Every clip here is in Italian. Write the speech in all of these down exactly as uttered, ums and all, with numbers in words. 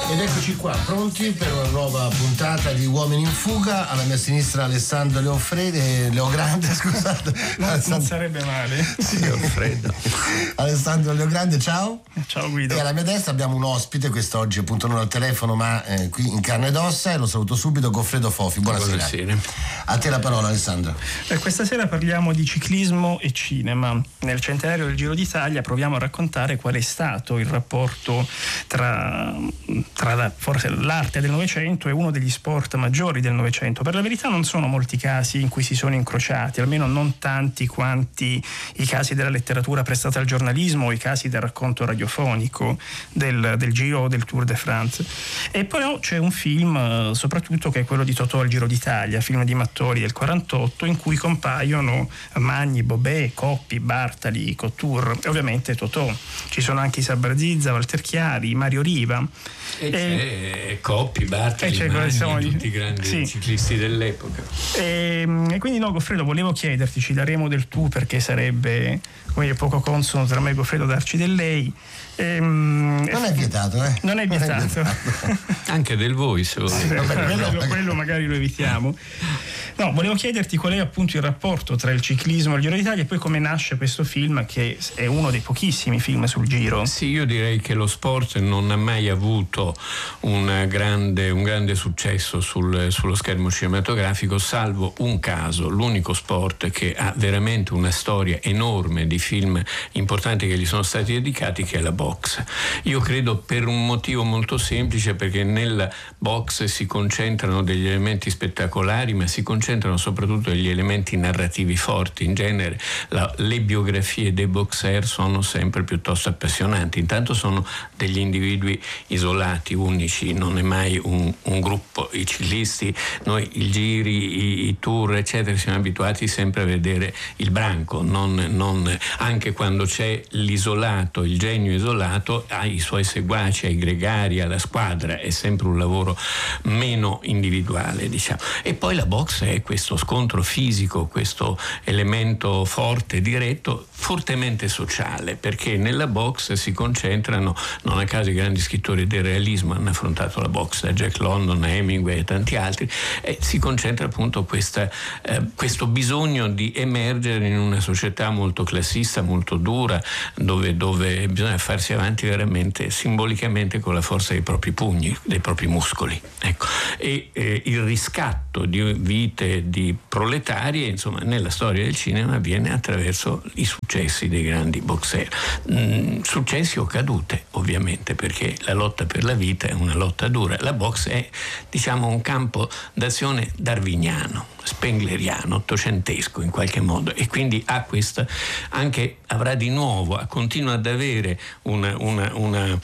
Ed eccoci qua, pronti per una nuova puntata di Uomini in Fuga. Alla mia sinistra Alessandro Leonfrede, Leogrande, scusate. Non, Alessandro... non sarebbe male. Sì, Leonfredo. Alessandro Leogrande, ciao. Ciao Guido. E alla mia destra abbiamo un ospite, quest'oggi appunto non al telefono ma eh, qui in carne ed ossa, e lo saluto subito, Goffredo Fofi. Buonasera. Buonasera. A te la parola, Alessandro. Eh, questa sera parliamo di ciclismo e cinema. Nel centenario del Giro d'Italia proviamo a raccontare qual è stato il rapporto tra, tra la, forse l'arte del Novecento e uno degli sport maggiori del Novecento. Per la verità non sono molti casi in cui si sono incrociati, almeno non tanti quanti i casi della letteratura prestata al giornalismo o i casi del racconto radiofonico del, del Giro o del Tour de France. E poi c'è un film soprattutto che è quello di Totò al Giro d'Italia, film di Mattori del quarantotto, in cui compaiono Magni, Bobet, Coppi, Bartali, Couture e ovviamente Totò. Ci sono anche Isa Barzizza, Walter Chiari, Mario Riva. E, e c'è Coppi, Bartali, e c'è, Magni, siamo, tutti i grandi sì. ciclisti dell'epoca. E, e quindi no, Goffredo, volevo chiederti, ci daremo del tu perché sarebbe come poco consono tra me e Goffredo darci del lei. Ehm, non è vietato, eh? Non è vietato. Non è vietato. Anche del voi, se volete. Sì, quello, quello magari lo evitiamo. No, volevo chiederti qual è appunto il rapporto tra il ciclismo e il Giro d'Italia e poi come nasce questo film, che è uno dei pochissimi film sul Giro. Sì, io direi che lo sport non ha mai avuto un grande, un grande successo sul, sullo schermo cinematografico, salvo un caso, l'unico sport che ha veramente una storia enorme di film importanti che gli sono stati dedicati, che è la boxe. Io credo per un motivo molto semplice, perché nella boxe si concentrano degli elementi spettacolari, ma si concentrano soprattutto degli elementi narrativi forti. In genere la, le biografie dei boxer sono sempre piuttosto appassionanti. Intanto sono degli individui isolati, unici, non è mai un, un gruppo. I ciclisti, noi i giri, i, i tour eccetera, siamo abituati sempre a vedere il branco, non, non, anche quando c'è l'isolato, il genio isolato, ha i suoi seguaci, ha i gregari, ha la squadra, è sempre un lavoro meno individuale, diciamo. E poi la boxe è questo scontro fisico, questo elemento forte, diretto, fortemente sociale, perché nella boxe si concentrano, non a caso i grandi scrittori del realismo hanno affrontato la boxe, da Jack London a Hemingway e tanti altri, e si concentra appunto questa, eh, questo bisogno di emergere in una società molto classista, molto dura, dove, dove bisogna farsi avanti veramente simbolicamente con la forza dei propri pugni, dei propri muscoli. Ecco. E eh, il riscatto di vite di proletarie, insomma, nella storia del cinema avviene attraverso i successi dei grandi boxer. Mm, successi o cadute, ovviamente, perché la lotta per la vita è una lotta dura. La boxe è, diciamo, un campo d'azione darwiniano, spengleriano, ottocentesco in qualche modo, e quindi ha questa, anche avrà di nuovo, continua ad avere una, una, una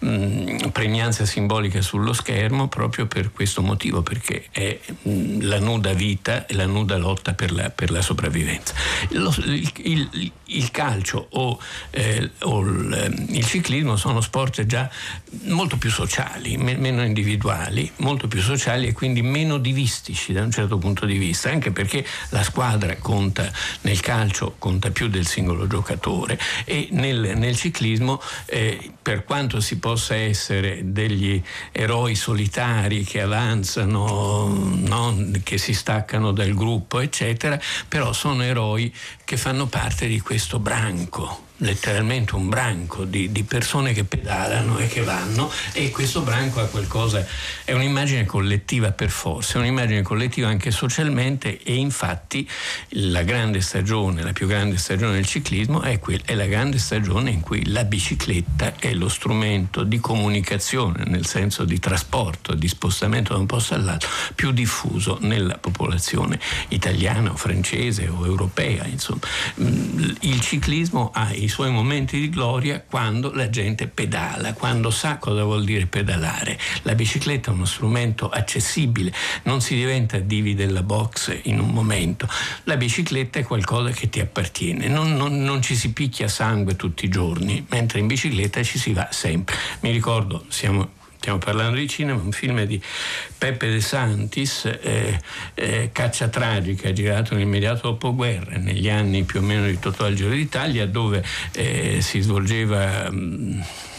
mh, pregnanza simbolica sullo schermo proprio per questo motivo, perché è mh, la nuda vita e la nuda lotta per la, per la sopravvivenza. Lo, il, il, il calcio o, eh, o il, il ciclismo sono sport già molto più sociali, me, meno individuali, molto più sociali e quindi meno divistici da un certo punto di vista, anche perché la squadra conta, nel calcio conta più del singolo giocatore, e nel, nel ciclismo eh, per quanto si possa essere degli eroi solitari che avanzano, no, che si staccano dal gruppo eccetera, però sono eroi che fanno parte di questo branco, letteralmente un branco di, di persone che pedalano e che vanno, e questo branco ha qualcosa, è un'immagine collettiva per forza, è un'immagine collettiva anche socialmente, e infatti la grande stagione, la più grande stagione del ciclismo è, quel, è la grande stagione in cui la bicicletta è lo strumento di comunicazione, nel senso di trasporto, di spostamento da un posto all'altro, più diffuso nella popolazione italiana o francese o europea, insomma. Il ciclismo ha i suoi momenti di gloria quando la gente pedala, quando sa cosa vuol dire pedalare. La bicicletta è uno strumento accessibile, non si diventa divi della boxe in un momento. La bicicletta è qualcosa che ti appartiene, non, non, non ci si picchia sangue tutti i giorni, mentre in bicicletta ci si va sempre. Mi ricordo, siamo stiamo parlando di cinema, un film di Pepe De Santis, eh, eh, Caccia tragica, girato nell'immediato dopoguerra, negli anni più o meno di Totò al Giro d'Italia, dove eh, si svolgeva mh,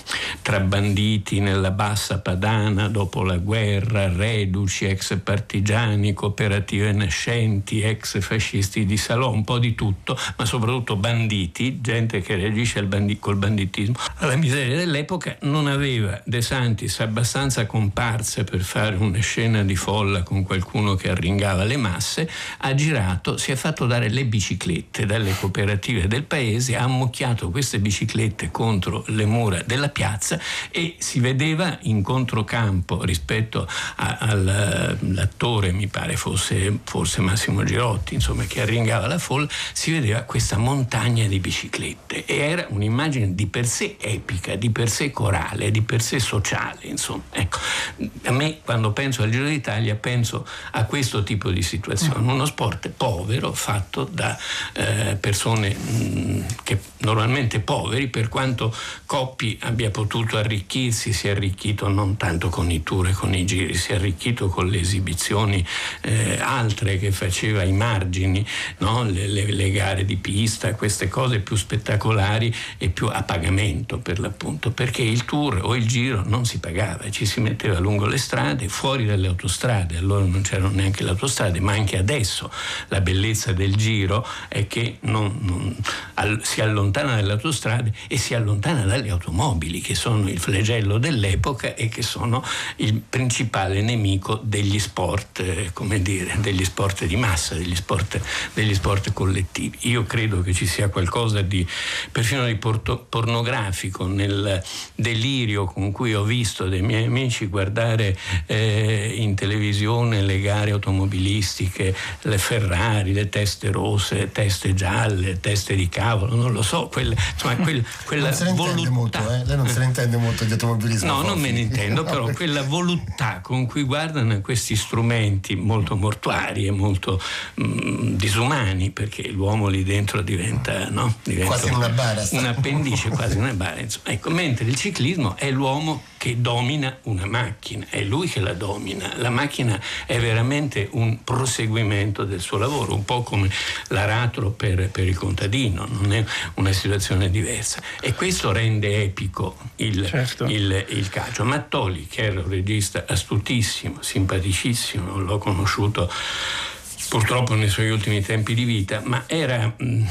tra banditi nella bassa padana dopo la guerra, reduci, ex partigiani, cooperative nascenti, ex fascisti di Salò, un po' di tutto, ma soprattutto banditi, gente che reagisce al bandi- col banditismo alla miseria dell'epoca. Non aveva De Santis abbastanza comparse per fare una scena di folla con qualcuno che arringava le masse, ha girato, si è fatto dare le biciclette dalle cooperative del paese, ha ammucchiato queste biciclette contro le mura della piazza e si vedeva in controcampo rispetto a, all'attore, mi pare fosse forse Massimo Girotti, insomma, che arringava la folla, si vedeva questa montagna di biciclette e era un'immagine di per sé epica, di per sé corale, di per sé sociale, insomma. Ecco, a me quando penso al Giro d'Italia penso a questo tipo di situazione, uno sport povero fatto da eh, persone mh, che normalmente poveri, per quanto Coppi abbia potuto arricchirsi, si è arricchito non tanto con i tour e con i giri, si è arricchito con le esibizioni eh, altre che faceva ai margini, no? le, le, le gare di pista, queste cose più spettacolari e più a pagamento per l'appunto, perché il tour o il giro non si pagava, ci si metteva lungo le strade, fuori dalle autostrade, allora non c'erano neanche le autostrade, ma anche adesso la bellezza del giro è che non, non, all, si allontana dalle autostrade e si allontana dalle automobili, che sono il flagello dell'epoca e che sono il principale nemico degli sport, eh, come dire, degli sport di massa, degli sport, degli sport collettivi. Io credo che ci sia qualcosa di perfino di porto, pornografico nel delirio con cui ho visto dei miei amici guardare eh, in televisione le gare automobilistiche, le Ferrari, le teste rosse, le teste gialle, teste di cavolo, non lo so, quelle, insomma, quel, quella non se ne intende molto, eh? Lei non se ne intende molto di automobilismo. No, non me ne intendo, però quella voluttà con cui guardano questi strumenti molto mortuari e molto mh, disumani, perché l'uomo lì dentro diventa, no? diventa quasi una bara, un appendice, quasi una bara, insomma. Ecco, mentre il ciclismo è l'uomo che domina una macchina, è lui che la domina, la macchina è veramente un proseguimento del suo lavoro, un po' come l'aratro per, per il contadino, non è una situazione diversa, e questo rende epico il, certo. il, il calcio. Mattoli, che era un regista astutissimo, simpaticissimo, l'ho conosciuto purtroppo nei suoi ultimi tempi di vita, ma era... Mh,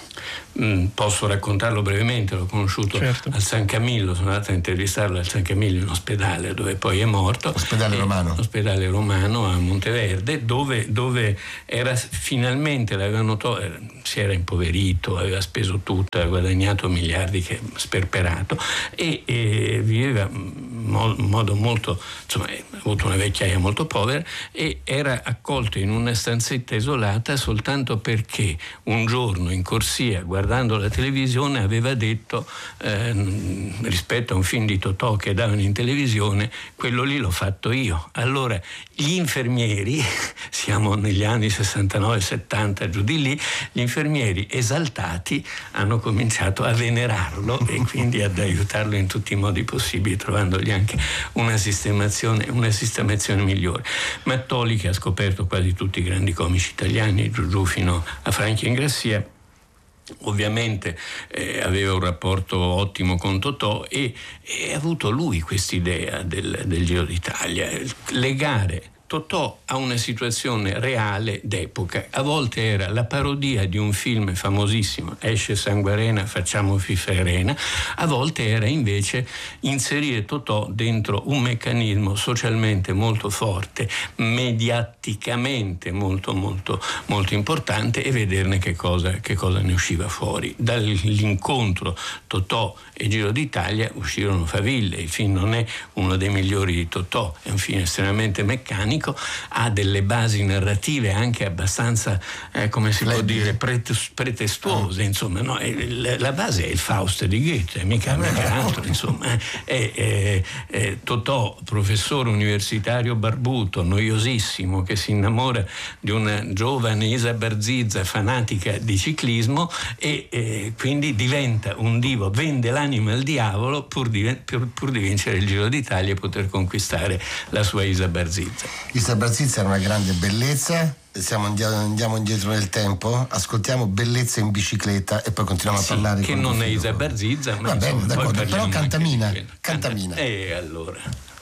Mm, posso raccontarlo brevemente, l'ho conosciuto certo. al San Camillo, sono andato a intervistarlo al San Camillo in ospedale dove poi è morto, ospedale romano ospedale romano a Monteverde, dove, dove era finalmente l'avevano to- si era impoverito, aveva speso tutto, aveva guadagnato miliardi, che sperperato, e, e viveva in mo- modo molto, insomma, ha avuto una vecchiaia molto povera e era accolto in una stanzetta isolata soltanto perché un giorno in corsia, guardando la televisione, aveva detto eh, rispetto a un film di Totò che davano in televisione: quello lì l'ho fatto io. Allora gli infermieri, siamo negli anni sessantanove settanta, giù di lì, gli infermieri esaltati hanno cominciato a venerarlo e quindi ad aiutarlo in tutti i modi possibili, trovandogli anche una sistemazione, una sistemazione migliore. Mattoli, che ha scoperto quasi tutti i grandi comici italiani, giù giù fino a Franchi Ingrassia, ovviamente eh, aveva un rapporto ottimo con Totò e, e ha avuto lui quest'idea del, del Giro d'Italia, legare Totò a una situazione reale d'epoca. A volte era la parodia di un film famosissimo, esce Sanguarena, facciamo Fiffa e Rena, a volte era invece inserire Totò dentro un meccanismo socialmente molto forte, mediaticamente molto molto molto importante, e vederne che cosa, che cosa ne usciva fuori. Dall'incontro Totò e Giro d'Italia uscirono faville. Il film non è uno dei migliori di Totò, è un film estremamente meccanico, ha delle basi narrative anche abbastanza, eh, come si può dire, pretes- pretestuose, insomma, no? E la base è il Faust di Goethe, mica, mica altro, insomma. È, è, è Totò, professore universitario barbuto, noiosissimo, che si innamora di una giovane Isa Barzizza fanatica di ciclismo e eh, quindi diventa un divo, vende l'anima al diavolo pur di, pur, pur di vincere il Giro d'Italia e poter conquistare la sua Isa Barzizza. Istra Brazizza era una grande bellezza. Siamo andiamo, andiamo indietro nel tempo, ascoltiamo Bellezza in bicicletta e poi continuiamo sì, a parlare che con non è Istra Brazizza, ma va bene, d'accordo, però cantamina, cantamina. E allora